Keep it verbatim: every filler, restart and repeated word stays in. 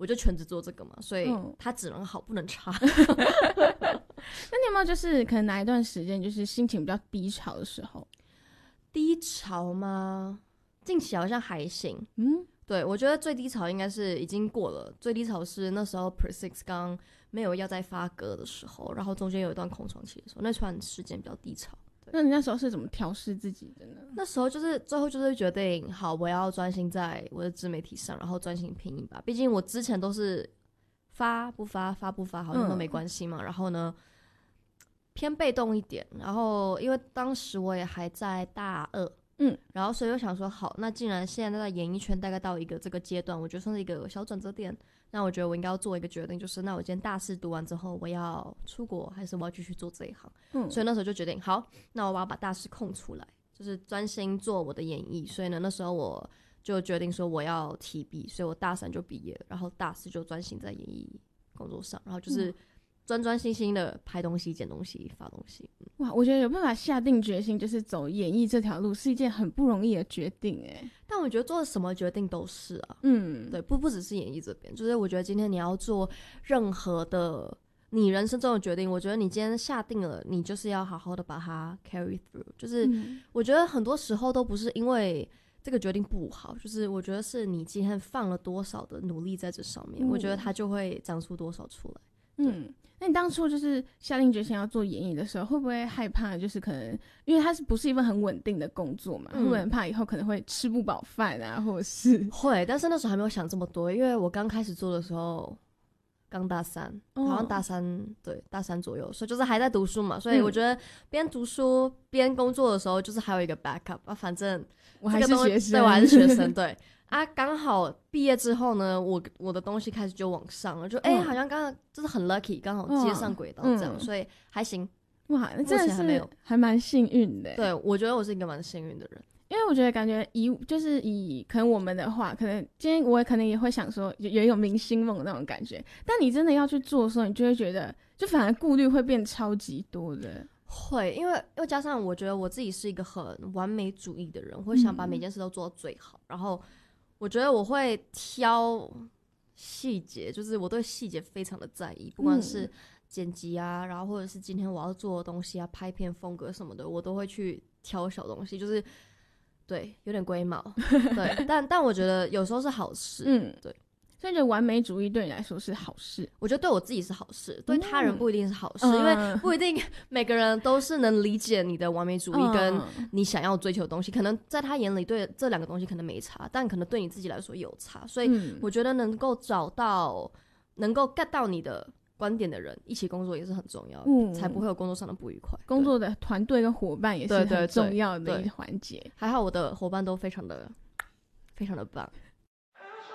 我就全职做这个嘛，所以它只能好不能差。 那你有没有就是可能哪一段时间就是心情比较低潮的时候？ 低潮吗？近期好像还行。 嗯， 对，我觉得最低潮应该是已经过了。最低潮是那时候 Per Six 刚没有要再发歌的时候，然后中间有一段空窗期的时候，那段时间比较低潮。 那你那时候是怎么调试自己的呢？ 那时候就是最后就是决定，好，我要专心在我的自媒体上，然后专心拼音吧。毕竟我之前都是发不发发不发好像都没关系嘛、嗯、然后呢偏被动一点，然后因为当时我也还在大二，嗯，然后所以我想说，好，那既然现在在演艺圈大概到一个这个阶段，我觉得算是一个小转折点，那我觉得我应该要做一个决定，就是那我今天大四读完之后，我要出国还是我要继续做这一行？嗯，所以那时候就决定，好，那我要把大四空出来，就是专心做我的演艺。所以呢，那时候我就决定说我要提毕，所以我大三就毕业，然后大四就专心在演艺工作上，然后就是专专心心的拍东西、剪东西、发东西。 哇，我觉得有办法下定决心，就是走演艺这条路，是一件很不容易的决定哎。 但我觉得做什么决定都是啊，嗯，对，不不只是演艺这边，就是我觉得今天你要做任何的你人生中的决定，我觉得你今天下定了，你就是要好好的把它 carry through。就是我觉得很多时候都不是因为这个决定不好，就是我觉得是你今天放了多少的努力在这上面，嗯、我觉得它就会长出多少出来。 嗯，那你当初就是下定决心要做演艺的时候，会不会害怕？就是可能因为它是不是一份很稳定的工作嘛，嗯、会不会很怕以后可能会吃不饱饭啊，或者是会？但是那时候还没有想这么多，因为我刚开始做的时候刚大三，哦、好像大三对大三左右，所以就是还在读书嘛，所以我觉得边读书边工作的时候，就是还有一个 backup 啊，反正我还是学生， 对，我还是学生，对。啊，刚好毕业之后呢，我我的东西开始就往上了，就哎、欸嗯，好像刚刚就是很 lucky， 刚好接上轨道这样、嗯，所以还行。 哇，那真的是还蛮幸运的。 对，我觉得我是一个蛮幸运的人， 因为我觉得感觉以就是以可能我们的话，可能今天我可能也会想说有有一种明星梦那种感觉，但你真的要去做的时候，你就会觉得，就反而顾虑会变超级多的。 会，因为又加上我觉得我自己是一个很完美主义的人，会想把每件事都做到最好，嗯、然后。我觉得我会挑细节，就是我对细节非常的在意，不管是剪辑啊，然后或者是今天我要做的东西啊，拍片风格什么的，我都会去挑小东西，就是对有点龟毛，对，但但我觉得有时候是好事，嗯，对。 所以觉得完美主义对你来说是好事， 我觉得对我自己是好事，对他人不一定是好事、嗯、因为不一定每个人都是能理解你的完美主义跟你想要追求的东西、嗯、可能在他眼里对这两个东西可能没差，但可能对你自己来说有差，所以我觉得能够找到能够 get 到你的观点的人一起工作也是很重要、嗯、才不会有工作上的不愉快， 工作的团队跟伙伴也是很重要的一个环节。 还好我的伙伴都非常的非常的棒，